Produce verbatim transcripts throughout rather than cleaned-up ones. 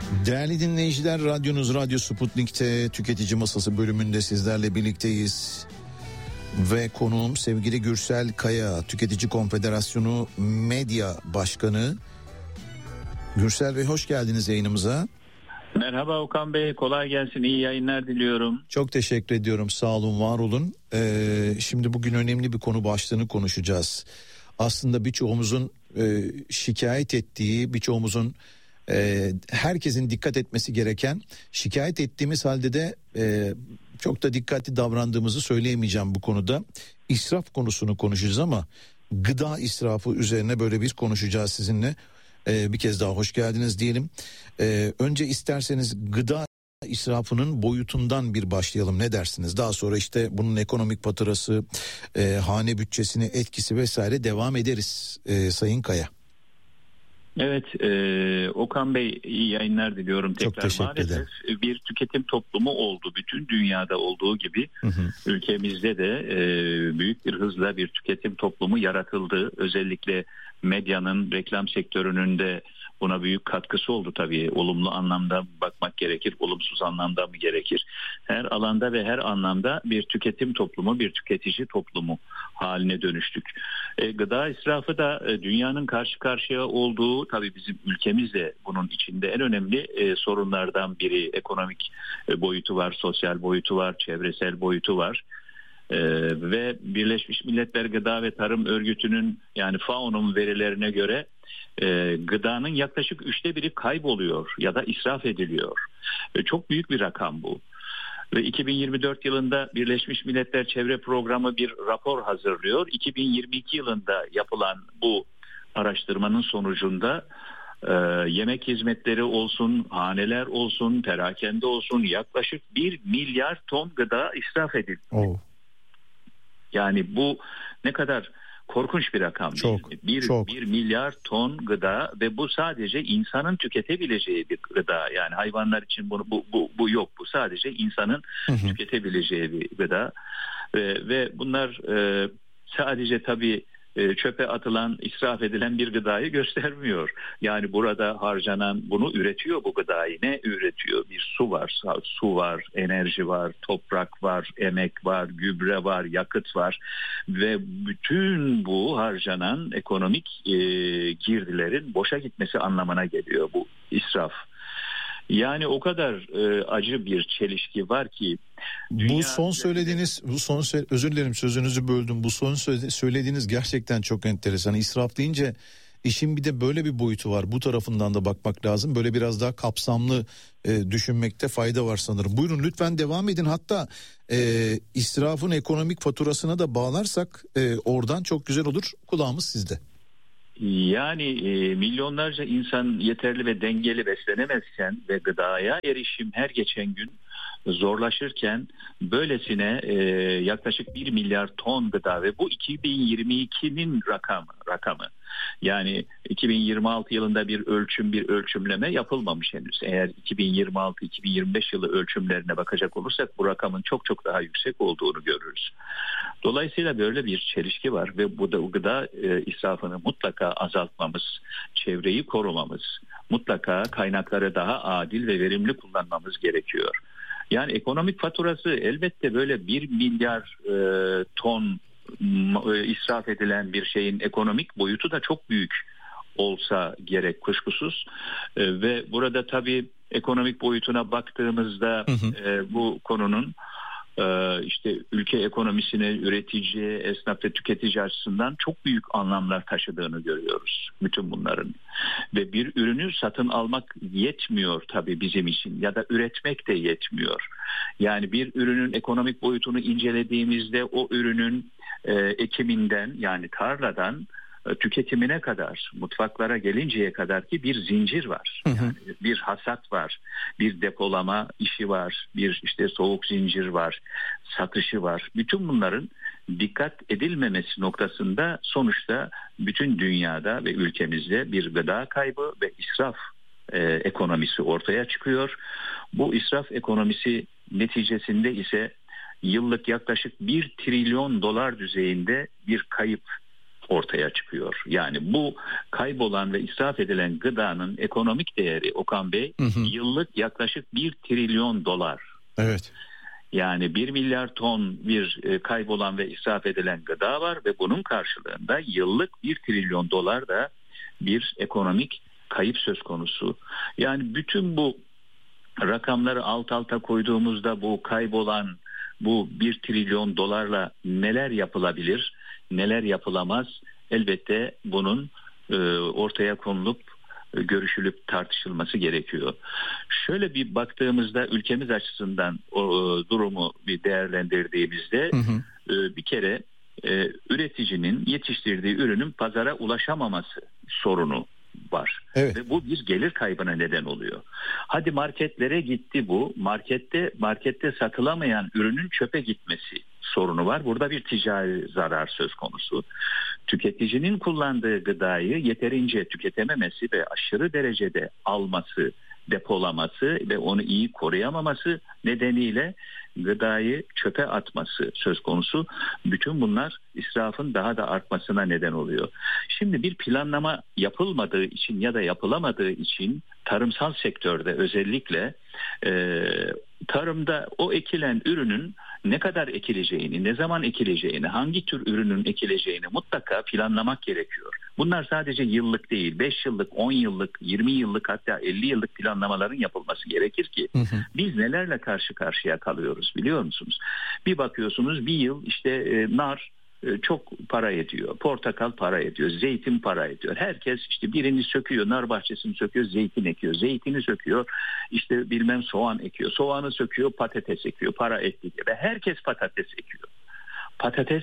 Değerli dinleyiciler, radyonuz Radyo Sputnik'te Tüketici Masası bölümünde sizlerle birlikteyiz. Ve konuğum sevgili Gürsel Kaya, Tüketici Konfederasyonu Medya Başkanı. Gürsel Bey, hoş geldiniz yayınımıza. Merhaba Okan Bey, kolay gelsin, iyi yayınlar diliyorum. Çok teşekkür ediyorum, sağ olun, var olun. Ee, şimdi bugün önemli bir konu başlığını konuşacağız. Aslında birçoğumuzun e, şikayet ettiği, birçoğumuzun e, herkesin dikkat etmesi gereken, şikayet ettiğimiz halde de e, çok da dikkatli davrandığımızı söyleyemeyeceğim bu konuda. İsraf konusunu konuşacağız ama gıda israfı üzerine böyle bir konuşacağız sizinle. Ee, bir kez daha hoş geldiniz diyelim. Ee, önce isterseniz gıda israfının boyutundan bir başlayalım, ne dersiniz? Daha sonra işte bunun ekonomik faturası, e, hane bütçesine etkisi vesaire devam ederiz e, Sayın Kaya. Evet e, Okan Bey, iyi yayınlar diliyorum tekrar. Çok teşekkür Maalesef ederim. bir tüketim toplumu oldu. Bütün dünyada olduğu gibi hı hı. ülkemizde de e, büyük bir hızla bir tüketim toplumu yaratıldı. Özellikle medyanın, reklam sektörünün de buna büyük katkısı oldu tabii. Olumlu anlamda bakmak gerekir, olumsuz anlamda mı gerekir? Her alanda ve her anlamda bir tüketim toplumu, bir tüketici toplumu haline dönüştük. E, gıda israfı da e, dünyanın karşı karşıya olduğu, tabii bizim ülkemiz de bunun içinde en önemli e, sorunlardan biri. Ekonomik e, boyutu var, sosyal boyutu var, çevresel boyutu var. Ee, ve Birleşmiş Milletler Gıda ve Tarım Örgütü'nün, yani F A O'nun verilerine göre e, gıdanın yaklaşık üçte biri kayboluyor ya da israf ediliyor. E, çok büyük bir rakam bu. Ve iki bin yirmi dört yılında Birleşmiş Milletler Çevre Programı bir rapor hazırlıyor. iki bin yirmi iki yılında yapılan bu araştırmanın sonucunda e, yemek hizmetleri olsun, haneler olsun, perakende olsun yaklaşık bir milyar ton gıda israf edildi. Oh. Yani bu ne kadar korkunç bir rakam. Çok, değil mi? Bir, çok. bir milyar ton gıda ve bu sadece insanın tüketebileceği bir gıda. Yani hayvanlar için bunu, bu, bu, bu yok. Bu sadece insanın hı hı. tüketebileceği bir gıda. Ve, ve bunlar e, sadece tabii e, çöpe atılan, israf edilen bir gıdayı göstermiyor. Yani burada harcanan, bunu üretiyor bu gıdayı. Ne üretiyor? Bir su var, su var, enerji var, toprak var, emek var, gübre var, yakıt var. Ve bütün bu harcanan ekonomik e, girdilerin boşa gitmesi anlamına geliyor bu israf. Yani o kadar e, acı bir çelişki var ki. Bu son söylediğiniz, bu son özür dilerim sözünüzü böldüm. Bu son söylediğiniz gerçekten çok enteresan. İsraf deyince işin bir de böyle bir boyutu var. Bu tarafından da bakmak lazım. Böyle biraz daha kapsamlı e, düşünmekte fayda var sanırım. Buyurun lütfen devam edin. Hatta e, israfın ekonomik faturasına da bağlarsak e, oradan çok güzel olur. Kulağımız sizde. Yani e, milyonlarca insan yeterli ve dengeli beslenemezken ve gıdaya erişim her geçen gün zorlaşırken böylesine e, yaklaşık bir milyar ton gıda ve bu iki bin yirmi ikinin rakamı rakamı. Yani iki bin yirmi altı yılında bir ölçüm bir ölçümleme yapılmamış henüz. Eğer iki bin yirmi altı iki bin yirmi beş yılı ölçümlerine bakacak olursak bu rakamın çok çok daha yüksek olduğunu görürüz. Dolayısıyla böyle bir çelişki var ve bu da gıda e, israfını mutlaka azaltmamız, çevreyi korumamız, mutlaka kaynakları daha adil ve verimli kullanmamız gerekiyor. Yani ekonomik faturası elbette böyle bir milyar e, ton e, israf edilen bir şeyin ekonomik boyutu da çok büyük olsa gerek kuşkusuz. E, ve burada tabii ekonomik boyutuna baktığımızda hı hı. E, bu konunun e, işte ülke ekonomisine, üretici, esnaf ve tüketici açısından çok büyük anlamlar taşıdığını görüyoruz bütün bunların. Ve bir ürünü satın almak yetmiyor tabii bizim için ya da üretmek de yetmiyor. Yani bir ürünün ekonomik boyutunu incelediğimizde o ürünün e, ekiminden yani tarladan e, tüketimine kadar, mutfaklara gelinceye kadar ki bir zincir var. Hı hı. Yani bir hasat var, bir depolama işi var, bir işte soğuk zincir var, satışı var. Bütün bunların dikkat edilmemesi noktasında sonuçta bütün dünyada ve ülkemizde bir gıda kaybı ve israf e, ekonomisi ortaya çıkıyor. Bu israf ekonomisi neticesinde ise yıllık yaklaşık bir trilyon dolar düzeyinde bir kayıp ortaya çıkıyor. Yani bu kaybolan ve israf edilen gıdanın ekonomik değeri Okan Bey hı hı. yıllık yaklaşık bir trilyon dolar. Evet. Yani bir milyar ton bir kaybolan ve israf edilen gıda var ve bunun karşılığında yıllık bir trilyon dolar da bir ekonomik kayıp söz konusu. Yani bütün bu rakamları alt alta koyduğumuzda bu kaybolan bu bir trilyon dolarla neler yapılabilir, neler yapılamaz? Elbette bunun e, ortaya konulup e, görüşülüp tartışılması gerekiyor. Şöyle bir baktığımızda ülkemiz açısından o e, durumu bir değerlendirdiğimizde hı hı. E, bir kere e, üreticinin yetiştirdiği ürünün pazara ulaşamaması sorunu var. Evet. Ve bu bir gelir kaybına neden oluyor. Hadi marketlere gitti bu. Markette markette satılamayan ürünün çöpe gitmesi sorunu var. Burada bir ticari zarar söz konusu. Tüketicinin kullandığı gıdayı yeterince tüketememesi ve aşırı derecede alması, depolaması ve onu iyi koruyamaması nedeniyle gıdayı çöpe atması söz konusu. Bütün bunlar israfın daha da artmasına neden oluyor. Şimdi bir planlama yapılmadığı için ya da yapılamadığı için tarımsal sektörde özellikle e, tarımda o ekilen ürünün ne kadar ekileceğini, ne zaman ekileceğini, hangi tür ürünün ekileceğini mutlaka planlamak gerekiyor. Bunlar sadece yıllık değil, beş yıllık, on yıllık, yirmi yıllık hatta elli yıllık planlamaların yapılması gerekir ki hı hı. biz nelerle karşı karşıya kalıyoruz biliyor musunuz? Bir bakıyorsunuz bir yıl işte e, nar e, çok para ediyor, portakal para ediyor, zeytin para ediyor. Herkes işte birini söküyor, nar bahçesini söküyor, zeytin ekiyor, zeytini söküyor, işte bilmem soğan ekiyor, soğanı söküyor, patates ekiyor, para etti ve herkes patates ekiyor. Patates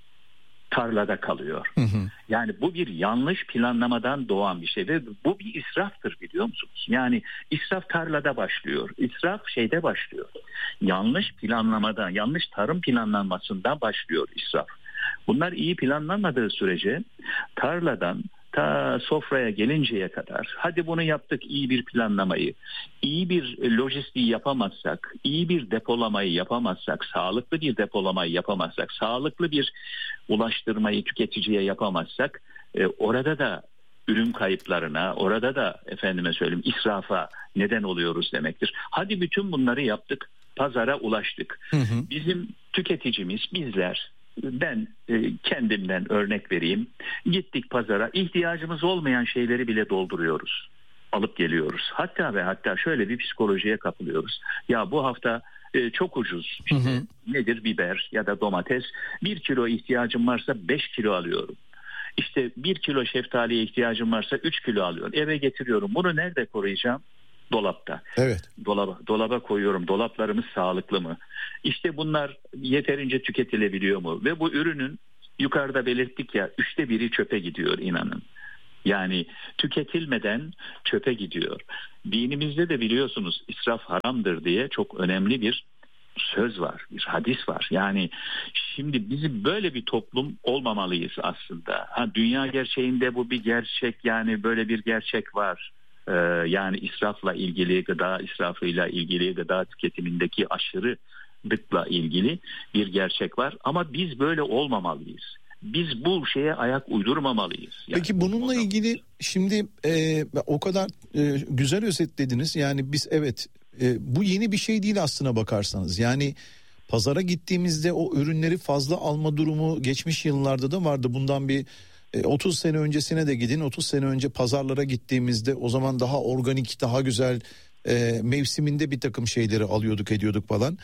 tarlada kalıyor. Hı hı. Yani bu bir yanlış planlamadan doğan bir şey ve bu bir israftır biliyor musunuz? Yani israf tarlada başlıyor. İsraf şeyde başlıyor. Yanlış planlamadan, yanlış tarım planlanmasından başlıyor israf. Bunlar iyi planlanmadığı sürece tarladan ta sofraya gelinceye kadar hadi bunu yaptık iyi bir planlamayı, iyi bir lojistiği yapamazsak, iyi bir depolamayı yapamazsak, sağlıklı bir depolamayı yapamazsak, sağlıklı bir ulaştırmayı tüketiciye yapamazsak e, orada da ürün kayıplarına, orada da efendime söyleyeyim israfa neden oluyoruz demektir. Hadi bütün bunları yaptık, pazara ulaştık. Hı hı. Bizim tüketicimiz, bizler, ben e, kendimden örnek vereyim. Gittik pazara, ihtiyacımız olmayan şeyleri bile dolduruyoruz. Alıp geliyoruz. Hatta ve hatta şöyle bir psikolojiye kapılıyoruz. Ya bu hafta e, çok ucuz. İşte hı hı. nedir biber ya da domates. Bir kilo ihtiyacım varsa beş kilo alıyorum. İşte bir kilo şeftaliye ihtiyacım varsa üç kilo alıyorum. Eve getiriyorum. Bunu nerede koruyacağım? Dolapta. Evet. Dolaba, dolaba koyuyorum. Dolaplarımız sağlıklı mı? İşte bunlar yeterince tüketilebiliyor mu? Ve bu ürünün yukarıda belirttik ya üçte biri çöpe gidiyor inanın. Yani tüketilmeden çöpe gidiyor. Dinimizde de biliyorsunuz israf haramdır diye çok önemli bir söz var, bir hadis var. Yani şimdi bizim böyle bir toplum olmamalıyız aslında. Ha, dünya gerçeğinde bu bir gerçek, yani böyle bir gerçek var. Ee, yani israfla ilgili, gıda israfıyla ilgili, gıda tüketimindeki aşırılıkla ilgili bir gerçek var. Ama biz böyle olmamalıyız. Biz bu şeye ayak uydurmamalıyız. Yani peki bununla ilgili şimdi e, o kadar e, güzel özetlediniz. Yani biz evet e, bu yeni bir şey değil aslına bakarsanız. Yani pazara gittiğimizde o ürünleri fazla alma durumu geçmiş yıllarda da vardı. Bundan bir e, otuz sene öncesine de gidin. otuz sene önce pazarlara gittiğimizde o zaman daha organik, daha güzel e, mevsiminde bir takım şeyleri alıyorduk, ediyorduk falan.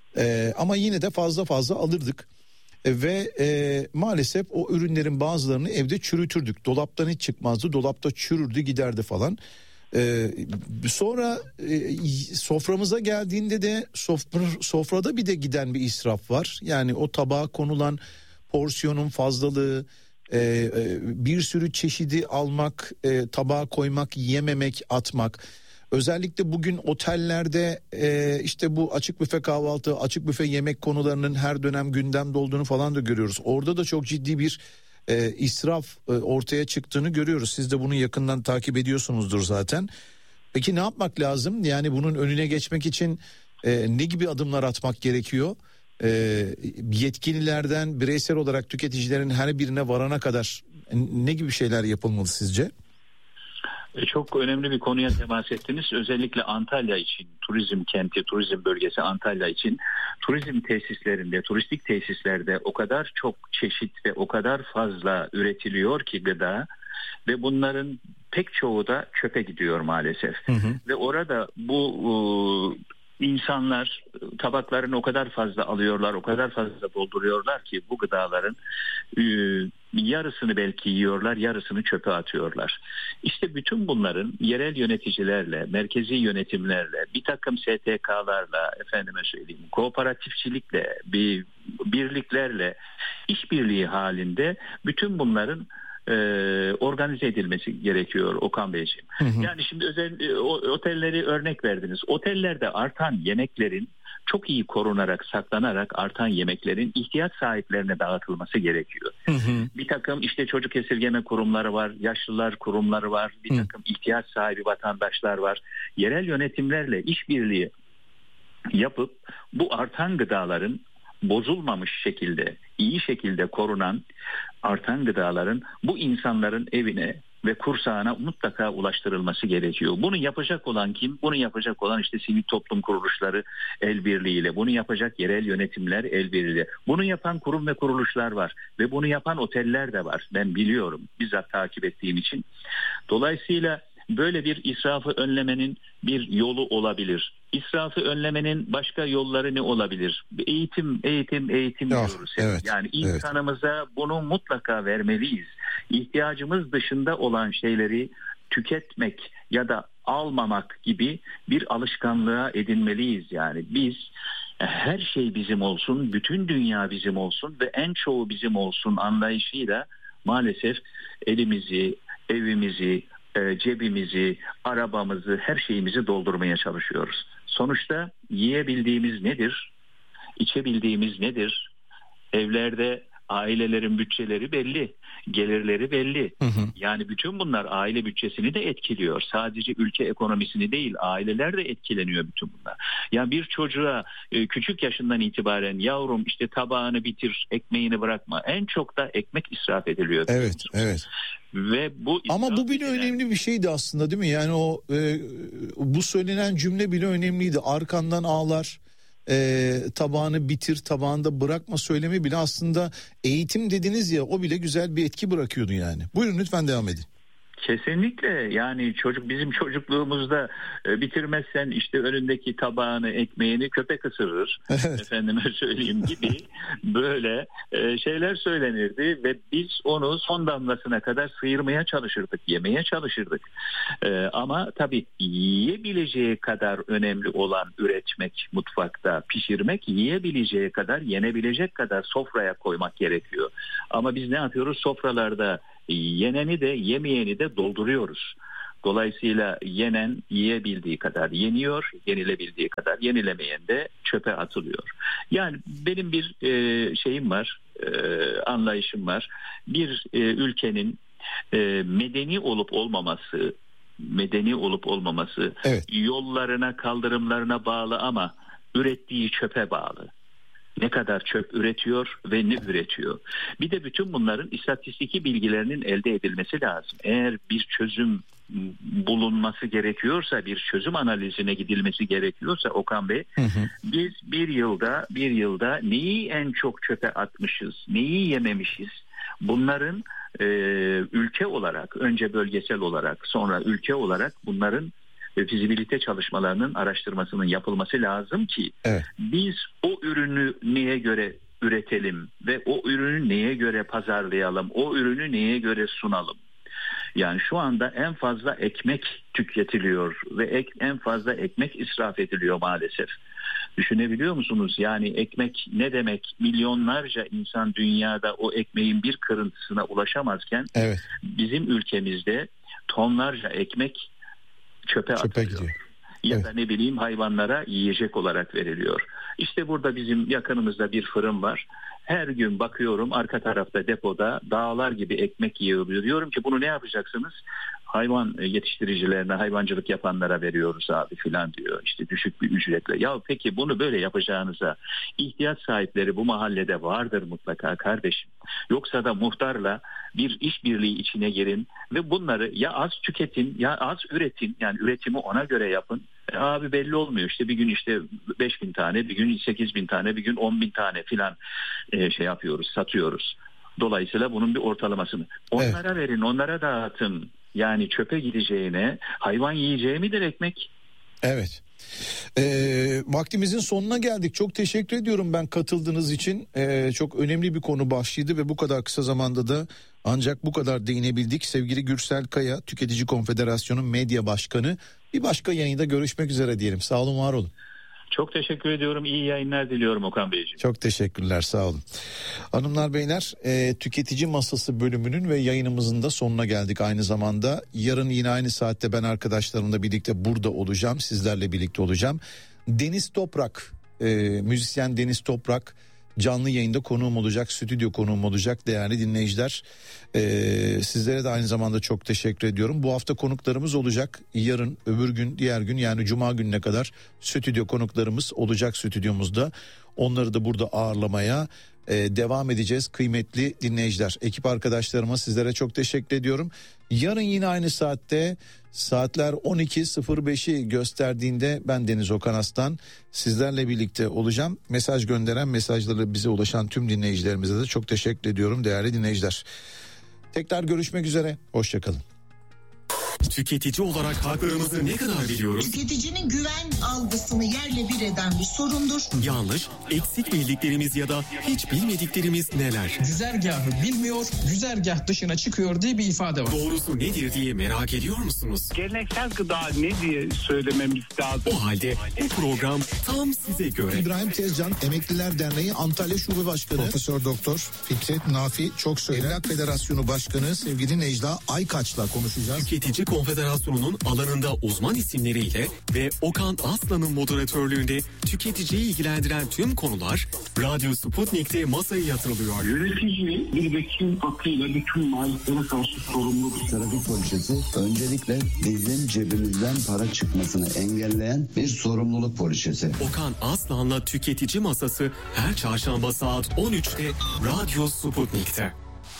E, ama yine de fazla fazla alırdık. Ve e, maalesef o ürünlerin bazılarını evde çürütürdük. Dolaptan hiç çıkmazdı. Dolapta çürürdü giderdi falan. E, sonra e, soframıza geldiğinde de sofra, sofrada bir de giden bir israf var. Yani o tabağa konulan porsiyonun fazlalığı, e, e, bir sürü çeşidi almak, e, tabağa koymak, yememek, atmak. Özellikle bugün otellerde e, işte bu açık büfe kahvaltı, açık büfe yemek konularının her dönem gündemde olduğunu falan da görüyoruz. Orada da çok ciddi bir e, israf e, ortaya çıktığını görüyoruz. Siz de bunu yakından takip ediyorsunuzdur zaten. Peki ne yapmak lazım? Yani bunun önüne geçmek için e, ne gibi adımlar atmak gerekiyor? e, yetkililerden bireysel olarak tüketicilerin her birine varana kadar ne gibi şeyler yapılmalı sizce? Çok önemli bir konuya temas ettiniz. Özellikle Antalya için, turizm kenti, turizm bölgesi Antalya için turizm tesislerinde, turistik tesislerde o kadar çok çeşit ve o kadar fazla üretiliyor ki gıda ve bunların pek çoğu da çöpe gidiyor maalesef. Hı hı. Ve orada bu insanlar tabaklarını o kadar fazla alıyorlar, o kadar fazla dolduruyorlar ki bu gıdaların yarısını belki yiyorlar, yarısını çöpe atıyorlar. İşte bütün bunların yerel yöneticilerle, merkezi yönetimlerle, bir takım S T K'larla, efendime söyleyeyim, kooperatifçilikle, bir birliklerle, işbirliği halinde bütün bunların e, organize edilmesi gerekiyor Okan Beyciğim. Hı hı. Yani şimdi özel e, otelleri örnek verdiniz. Otellerde artan yemeklerin çok iyi korunarak, saklanarak artan yemeklerin ihtiyaç sahiplerine dağıtılması gerekiyor. Hı hı. Bir takım işte çocuk esirgeme kurumları var, yaşlılar kurumları var, bir takım hı. ihtiyaç sahibi vatandaşlar var. Yerel yönetimlerle işbirliği yapıp bu artan gıdaların bozulmamış şekilde, iyi şekilde korunan artan gıdaların bu insanların evine ve kursağına mutlaka ulaştırılması gerekiyor. Bunu yapacak olan kim? Bunu yapacak olan işte sivil toplum kuruluşları el birliğiyle, bunu yapacak yerel yönetimler el birliğiyle. Bunu yapan kurum ve kuruluşlar var ve bunu yapan oteller de var. Ben biliyorum, bizzat takip ettiğim için. Dolayısıyla böyle bir israfı önlemenin bir yolu olabilir. İsrafı önlemenin başka yolları ne olabilir? Eğitim, eğitim, eğitim oh, diyoruz. Evet, yani insanımıza evet. bunu mutlaka vermeliyiz. İhtiyacımız dışında olan şeyleri tüketmek ya da almamak gibi bir alışkanlığa edinmeliyiz. Yani biz her şey bizim olsun, bütün dünya bizim olsun ve en çoğu bizim olsun anlayışıyla maalesef elimizi, evimizi, cebimizi, arabamızı, her şeyimizi doldurmaya çalışıyoruz. Sonuçta yiyebildiğimiz nedir? İçebildiğimiz nedir? Evlerde ailelerin bütçeleri belli, gelirleri belli. Hı hı. Yani bütün bunlar aile bütçesini de etkiliyor. Sadece ülke ekonomisini değil, aileler de etkileniyor bütün bunlar. Yani bir çocuğa küçük yaşından itibaren yavrum işte tabağını bitir, ekmeğini bırakma. En çok da ekmek israf ediliyor. Evet, evet. Ve bu ama bu bile edilen... önemli bir şeydi aslında, değil mi? Yani o e, bu söylenen cümle bile önemliydi. Arkandan ağlar, e, tabağını bitir, tabağında bırakma söylemi bile aslında eğitim dediniz ya, o bile güzel bir etki bırakıyordu yani. Buyurun lütfen devam edin. Kesinlikle, yani çocuk bizim çocukluğumuzda e, bitirmezsen işte önündeki tabağını, ekmeğini köpek ısırır. Evet. Efendime söyleyeyim gibi böyle e, şeyler söylenirdi ve biz onu son damlasına kadar sıyırmaya çalışırdık, yemeye çalışırdık. E, ama tabii yiyebileceği kadar önemli olan üretmek, mutfakta pişirmek, yiyebileceği kadar, yenebilecek kadar sofraya koymak gerekiyor. Ama biz ne yapıyoruz? Sofralarda yeneni de yemeyeni de dolduruyoruz. Dolayısıyla yenen yiyebildiği kadar yeniyor, yenilebildiği kadar yenilemeyen de çöpe atılıyor. Yani benim bir e, şeyim var, e, anlayışım var. Bir e, ülkenin e, medeni olup olmaması, medeni olup olmaması evet. yollarına, kaldırımlarına bağlı ama ürettiği çöpe bağlı. Ne kadar çöp üretiyor ve ne üretiyor? Bir de bütün bunların istatistiki bilgilerinin elde edilmesi lazım. Eğer bir çözüm bulunması gerekiyorsa, bir çözüm analizine gidilmesi gerekiyorsa Okan Bey, hı hı. biz bir yılda bir yılda neyi en çok çöpe atmışız, neyi yememişiz? Bunların e, ülke olarak, önce bölgesel olarak, sonra ülke olarak bunların fizibilite çalışmalarının araştırmasının yapılması lazım ki evet. biz o ürünü neye göre üretelim ve o ürünü neye göre pazarlayalım, o ürünü neye göre sunalım. Yani şu anda en fazla ekmek tüketiliyor ve ek, en fazla ekmek israf ediliyor maalesef. Düşünebiliyor musunuz? Yani ekmek ne demek? Milyonlarca insan dünyada o ekmeğin bir kırıntısına ulaşamazken evet. bizim ülkemizde tonlarca ekmek çöpe, çöpe atılıyor. Gidiyor. Ya evet. da ne bileyim hayvanlara yiyecek olarak veriliyor. İşte burada bizim yakınımızda bir fırın var. Her gün bakıyorum arka tarafta depoda dağlar gibi ekmek yığılıyor. Diyorum ki bunu ne yapacaksınız? hayvan yetiştiricilerine, hayvancılık yapanlara veriyoruz abi filan diyor. İşte düşük bir ücretle. Ya peki bunu böyle yapacağınıza ihtiyaç sahipleri bu mahallede vardır mutlaka kardeşim. Yoksa da muhtarla bir işbirliği içine girin ve bunları ya az tüketin ya az üretin, yani üretimi ona göre yapın. E abi belli olmuyor işte, bir gün işte beş bin tane, bir gün sekiz bin tane, bir gün on bin tane filan e, şey yapıyoruz, satıyoruz. Dolayısıyla bunun bir ortalamasını onlara evet. verin, onlara dağıtın. Yani çöpe gideceğine hayvan yiyeceği midir ekmek? Evet. Ee, vaktimizin sonuna geldik. Çok teşekkür ediyorum ben katıldığınız için. Ee, çok önemli bir konu başlıydı ve bu kadar kısa zamanda da ancak bu kadar değinebildik. Sevgili Gürsel Kaya, Tüketici Konfederasyonu Medya Başkanı. Bir başka yayında görüşmek üzere diyelim. Sağ olun, var olun. Çok teşekkür ediyorum. İyi yayınlar diliyorum Okan Beyciğim. Çok teşekkürler, sağ olun. Hanımlar beyler, e, Tüketici Masası bölümünün ve yayınımızın da sonuna geldik aynı zamanda. Yarın yine aynı saatte ben arkadaşlarımla birlikte burada olacağım. Sizlerle birlikte olacağım. Deniz Toprak, e, müzisyen Deniz Toprak canlı yayında konuğum olacak, stüdyo konuğum olacak değerli dinleyiciler. Ee, sizlere de aynı zamanda çok teşekkür ediyorum. Bu hafta konuklarımız olacak. Yarın, öbür gün, diğer gün, yani cuma gününe kadar stüdyo konuklarımız olacak stüdyomuzda. Onları da burada ağırlamaya e, devam edeceğiz kıymetli dinleyiciler. Ekip arkadaşlarıma, sizlere çok teşekkür ediyorum. Yarın yine aynı saatte, saatler on iki sıfır beşi gösterdiğinde ben Deniz Okan Aslan sizlerle birlikte olacağım. Mesaj gönderen, mesajları bize ulaşan tüm dinleyicilerimize de çok teşekkür ediyorum değerli dinleyiciler. Tekrar görüşmek üzere, hoşçakalın. Tüketici olarak haklarımızı ne kadar biliyoruz? Tüketicinin güven algısını yerle bir eden bir sorundur. Yanlış, eksik bildiklerimiz ya da hiç bilmediklerimiz neler? Güzergahı bilmiyor, güzergah dışına çıkıyor diye bir ifade var. Doğrusu nedir diye merak ediyor musunuz? Geleneksel gıda ne diye söylememiz lazım. O halde bu program tam size göre. İbrahim Tezcan, Emekliler Derneği Antalya Şube Başkanı. Profesör Doktor Fikret Nafi Çoksoy, Emlak Federasyonu Başkanı sevgili Necla Aykaç'la konuşacağız. Tüketici Konfederasyonu'nun alanında uzman isimleriyle ve Okan Aslan'ın moderatörlüğünde tüketiciyi ilgilendiren tüm konular Radyo Sputnik'te masaya yatırılıyor. Yöneticinin bir vekil hakkıyla bütün maliklere karşı sorumludur. Trafik poliçesi öncelikle bizim cebimizden para çıkmasını engelleyen bir sorumluluk poliçesi. Okan Aslan'la Tüketici Masası her çarşamba saat on üçte Radyo Sputnik'te.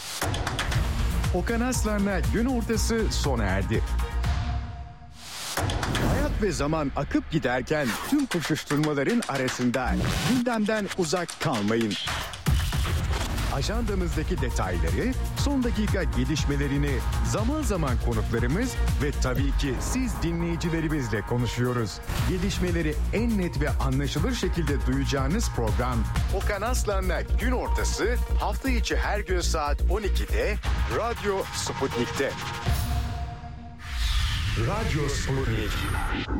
Okan Aslan'la gün ortası sona erdi. Hayat ve zaman akıp giderken tüm koşuşturmaların arasında gündemden uzak kalmayın. Ajandanızdaki detayları, son dakika gelişmelerini zaman zaman konuklarımız ve tabii ki siz dinleyicilerimizle konuşuyoruz. Gelişmeleri en net ve anlaşılır şekilde duyacağınız program Okan Aslan'la gün ortası hafta içi her gün saat on ikide Radyo Sputnik'te. Radyo Sputnik.